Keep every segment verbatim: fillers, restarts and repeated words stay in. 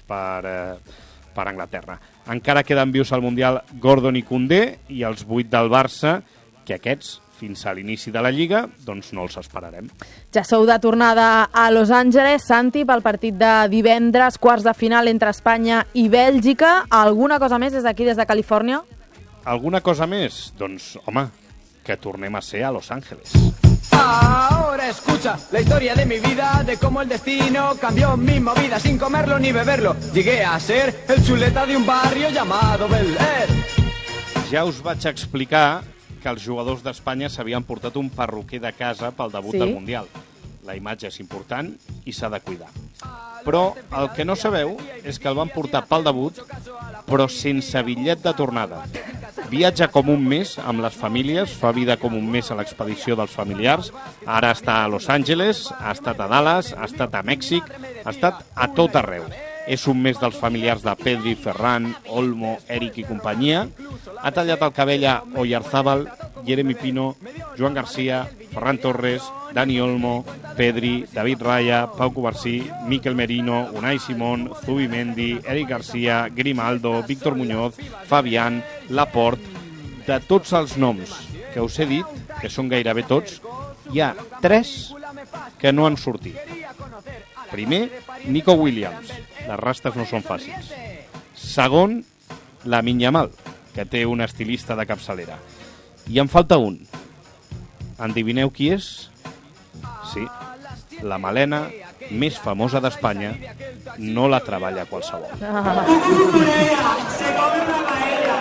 per, eh, per Anglaterra. Encara queden vius al Mundial Gordon i Koundé i els vuit del Barça, que aquests, fins a l'inici de la Lliga, doncs no els esperarem. Ja sou de tornada a Los Angeles, Santi, pel partit de divendres, quarts de final entre Espanya i Bèlgica. Alguna cosa més des d'aquí, des de Califòrnia? Alguna cosa més? Doncs, home, que tornem a ser a Los Angeles. Ahora escucha la historia de mi vida, de cómo el destino cambió mi movida sin comerlo ni beberlo. Llegué a ser el chuleta de un barrio llamado Bel Air. Ja us vaig explicar que els jugadors d'Espanya s'havien portat un perruquer de casa pel debut sí. del Mundial. La imatge és important i s'ha de cuidar. Però el que no sabeu és que el van portar pel debut, però sense bitllet de tornada. Viatja com un mes amb les famílies, fa vida com un mes a l'expedició dels familiars, ara està a Los Angeles, ha estat a Dallas, ha estat a Mèxic, ha estat a tot arreu. És un mes dels familiars de Pedri, Ferran, Olmo, Eric i companyia. Ha tallat el cabell a Oyarzábal, Jeremy Pino, Joan Garcia, Ferran Torres, Dani Olmo, Pedri, David Raya, Pau Covarsí, Mikel Merino, Unai Simón, Zubimendi, Eric Garcia, Grimaldo, Víctor Muñoz, Fabián, Laporte. De tots els noms que us he dit, que són gairebé tots, hi ha tres que no han sortit. Primer, Nico Williams. Les rastes no són fàcils. Segon, Lamine Yamal, que té un estilista de capçalera. I en falta un. Endevineu qui és? Sí, la melena més famosa d'Espanya no la treballa qualsevol. Ah. Se come una paella.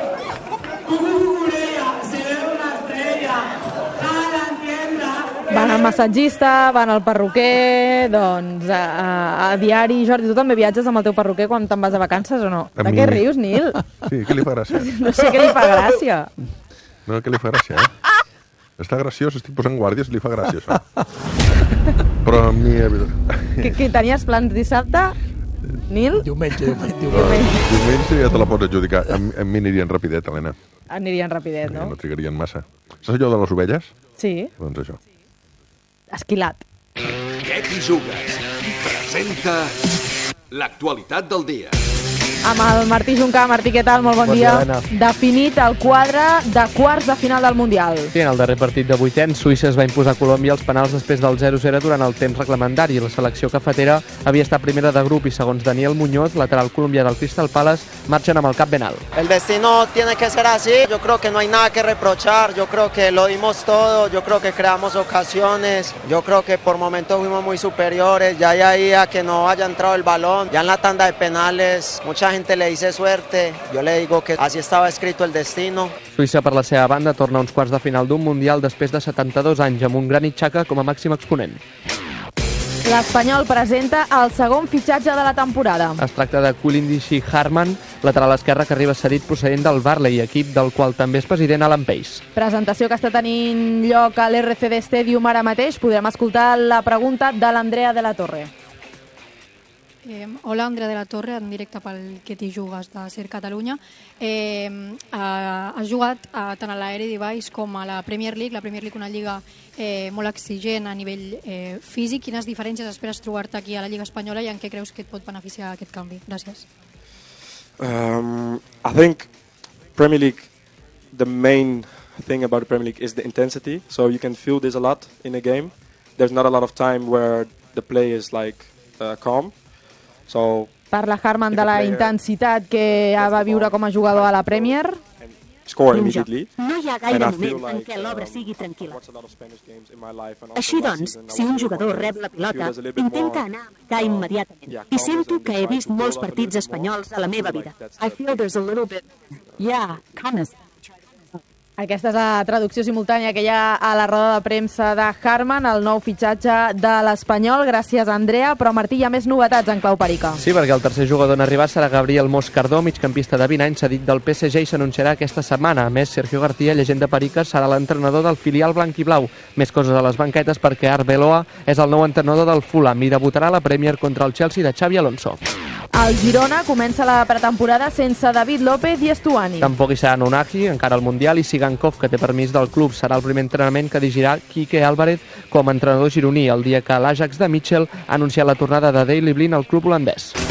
Se ve una estrella. Van al massatgista, van al perruquer, doncs a, a, a diari. Jordi, tu també viatges amb el teu perruquer quan te'n vas de vacances o no? A de mi... què rius, Nil? Sí, què li fa gràcia? No sé què li fa gràcia. No, què li fa gràcia, eh? Està graciós, estic posant guàrdies, li fa gràcia, això. Però a mi... Que, que tenies plans dissabte, Nil? Diumenge, diumenge. Diumenge, diumenge ja te la pots adjudicar. A, a mi anirien rapidet, Helena. Anirien rapidet, no? No trigarien massa. Saps allò de les ovelles? Sí. Doncs això. Esquilat. Què t'hi jugues? Presenta l'actualitat del dia. Amb el Martí Juncà. Martí, què tal? Molt bon, bon dia. dia Definit el quadre de quarts de final del Mundial. Sí, en el darrer partit de vuitens, Suïssa es va imposar a Colòmbia als penals després del zero zero durant el temps reglamentari. La selecció cafetera havia estat primera de grup i, segons Daniel Muñoz, lateral colombià del Crystal Palace, marxen amb el cap ben alt. El destino tiene que ser así. Yo creo que no hay nada que reprochar. Yo creo que lo dimos todo. Yo creo que creamos ocasiones. Yo creo que por momentos fuimos muy superiores. Ya ahí a que no haya entrado el balón. Ya en la tanda de penales, mucha gente le dice suerte, yo le digo que así estaba escrito el destino. Suïssa, per la seva banda, torna a uns quarts de final d'un Mundial després de setanta-dos anys, amb un Granit Xhaka com a màxim exponent. L'Espanyol presenta el segon fitxatge de la temporada. Es tracta de Quilindischi Harman, lateral esquerre que arriba cedit procedent del Barley, equip del qual també és president Alan Pace. Presentació que està tenint lloc a l'R C D Stadium ara mateix. Podrem escoltar la pregunta de l'Andrea de la Torre. Eh, hola, Andrea de la Torre, en directe pel Que t'hi jugues de Ser Catalunya. Eh, eh, has jugat eh, tant a la Eredivisie com a la Premier League. La Premier League, una lliga eh, molt exigent a nivell eh, físic. Quines diferències esperes trobar-te aquí a la Lliga Espanyola i en què creus que et pot beneficiar aquest canvi? Gràcies. Um, I think Premier League, the main thing about the Premier League is the intensity. So you can feel this a lot in a game. There's not a lot of time where the play is like uh, calm. So, parla Harman de la intensitat que va viure com a jugador a la Premier. No hi ha gaire moment en què l'obra sigui tranquil·la. Així doncs, si un jugador rep la pilota, intenta anar a marcar immediatament. I sento que he vist molts partits espanyols a la meva vida. I feel there's a little bit... Yeah, calmness. Aquesta és la traducció simultània que hi ha a la roda de premsa de Harman, el nou fitxatge de l'Espanyol. Gràcies, Andrea. Però, Martí, hi ha més novetats en clau perica. Sí, perquè el tercer jugador en arribar serà Gabriel Moscardó, migcampista de vint anys, cedit del P S G i s'anunciarà aquesta setmana. A més, Sergio García, llegenda perica, serà l'entrenador del filial blanquiblau. Més coses a les banquetes perquè Arbeloa és el nou entrenador del Fulham i debutarà a la Premier contra el Chelsea de Xavi Alonso. El Girona comença la pretemporada sense David López i Estuani. Tampoc hi serà Nunagi, encara al Mundial, i Sigankov, que té permís del club. Serà el primer entrenament que dirigirà Quique Álvarez com a entrenador gironí, el dia que l'Ajax de Mitchell ha anunciat la tornada de Daley Blind al club holandès.